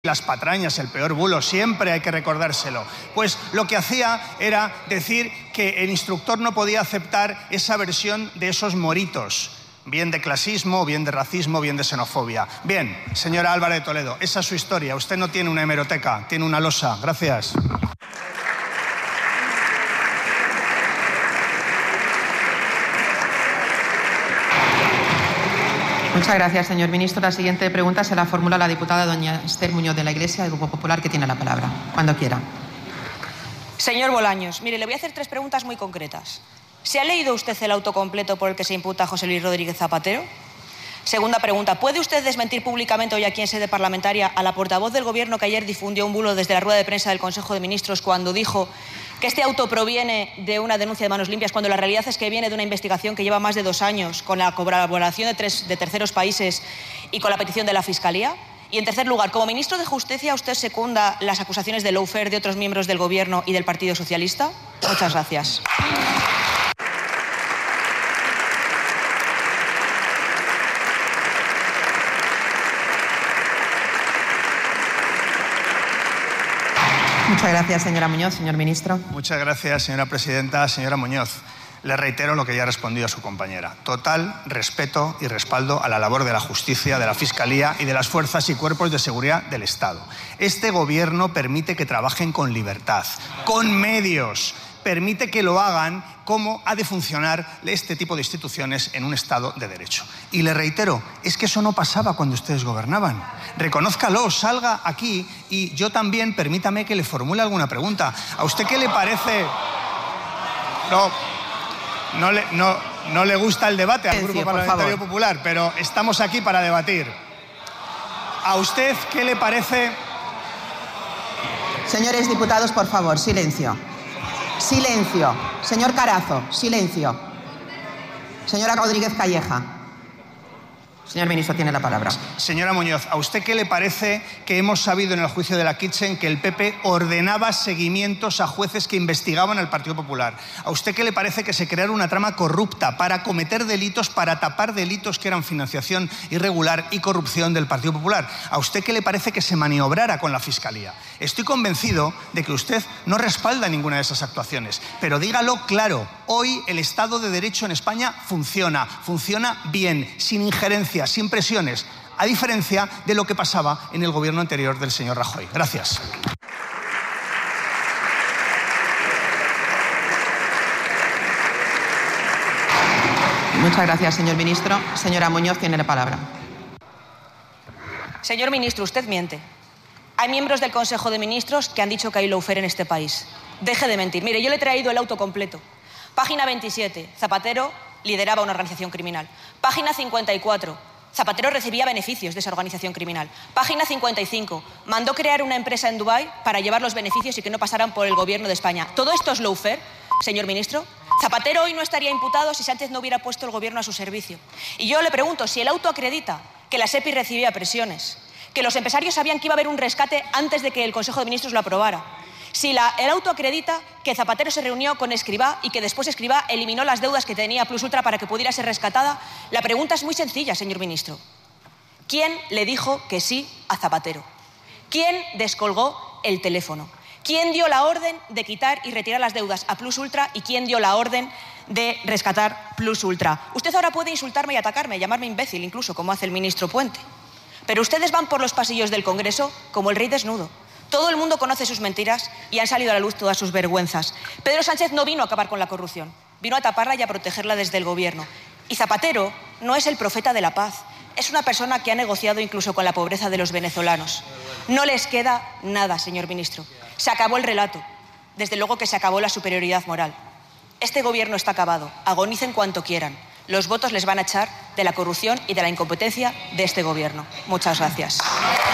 las patrañas, el peor bulo, siempre hay que recordárselo. Pues lo que hacía era decir que el instructor no podía aceptar esa versión de esos moritos, bien de clasismo, bien de racismo, bien de xenofobia. Bien, señora Álvarez de Toledo, esa es su historia. Usted no tiene una hemeroteca, tiene una losa. Gracias. Muchas gracias, señor ministro. La siguiente pregunta se la formula la diputada doña Esther Muñoz de la Iglesia, del Grupo Popular, que tiene la palabra. Cuando quiera. Señor Bolaños, mire, le voy a hacer 3 preguntas muy concretas. ¿Se ha leído usted el auto completo por el que se imputa a José Luis Rodríguez Zapatero? Segunda pregunta, ¿puede usted desmentir públicamente hoy aquí en sede parlamentaria a la portavoz del Gobierno que ayer difundió un bulo desde la rueda de prensa del Consejo de Ministros cuando dijo que este auto proviene de una denuncia de manos limpias, cuando la realidad es que viene de una investigación que lleva más de 2 años con la colaboración de terceros países y con la petición de la Fiscalía? Y, en tercer lugar, como ministro de Justicia, ¿usted secunda las acusaciones de lawfare de otros miembros del Gobierno y del Partido Socialista? Muchas gracias. Muchas gracias, señora Muñoz. Señor ministro. Muchas gracias, señora presidenta. Señora Muñoz, le reitero lo que ya respondió a su compañera. Total respeto y respaldo a la labor de la justicia, de la Fiscalía y de las fuerzas y cuerpos de seguridad del Estado. Este Gobierno permite que trabajen con libertad, con medios. Permite que lo hagan cómo ha de funcionar este tipo de instituciones en un Estado de Derecho. Y le reitero, es que eso no pasaba cuando ustedes gobernaban. Reconózcalo, salga aquí y yo también, permítame que le formule alguna pregunta. ¿A usted qué le parece? No le gusta el debate al Grupo Parlamentario Popular, pero estamos aquí para debatir. ¿A usted qué le parece? Señores diputados, por favor, silencio. Silencio. Señor Carazo, silencio. Señora Rodríguez Calleja. Señor ministro, tiene la palabra. Señora Muñoz, ¿a usted qué le parece que hemos sabido en el juicio de la Kitchen que el PP ordenaba seguimientos a jueces que investigaban al Partido Popular? ¿A usted qué le parece que se creara una trama corrupta para cometer delitos, para tapar delitos que eran financiación irregular y corrupción del Partido Popular? ¿A usted qué le parece que se maniobrara con la Fiscalía? Estoy convencido de que usted no respalda ninguna de esas actuaciones, pero dígalo claro. Hoy el Estado de Derecho en España funciona bien, sin injerencia, sin presiones, a diferencia de lo que pasaba en el gobierno anterior del señor Rajoy. Gracias. Muchas gracias, señor ministro. Señora Muñoz, tiene la palabra. Señor ministro, usted miente. Hay miembros del Consejo de Ministros que han dicho que hay lawfare en este país. Deje de mentir. Mire, yo le he traído el auto completo. Página 27. Zapatero lideraba una organización criminal. Página 54. Zapatero recibía beneficios de esa organización criminal. Página 55. Mandó crear una empresa en Dubái para llevar los beneficios y que no pasaran por el Gobierno de España. ¿Todo esto es lawfare, señor ministro? Zapatero hoy no estaría imputado si Sánchez no hubiera puesto el Gobierno a su servicio. Y yo le pregunto, si el auto acredita que la SEPI recibía presiones, que los empresarios sabían que iba a haber un rescate antes de que el Consejo de Ministros lo aprobara, si el auto acredita que Zapatero se reunió con Escrivá y que después Escrivá eliminó las deudas que tenía Plus Ultra para que pudiera ser rescatada, la pregunta es muy sencilla, señor ministro. ¿Quién le dijo que sí a Zapatero? ¿Quién descolgó el teléfono? ¿Quién dio la orden de quitar y retirar las deudas a Plus Ultra y quién dio la orden de rescatar Plus Ultra? Usted ahora puede insultarme y atacarme, llamarme imbécil incluso, como hace el ministro Puente. Pero ustedes van por los pasillos del Congreso como el rey desnudo. Todo el mundo conoce sus mentiras y han salido a la luz todas sus vergüenzas. Pedro Sánchez no vino a acabar con la corrupción, vino a taparla y a protegerla desde el Gobierno. Y Zapatero no es el profeta de la paz, es una persona que ha negociado incluso con la pobreza de los venezolanos. No les queda nada, señor ministro. Se acabó el relato, desde luego que se acabó la superioridad moral. Este Gobierno está acabado, agonicen cuanto quieran. Los votos les van a echar de la corrupción y de la incompetencia de este Gobierno. Muchas gracias.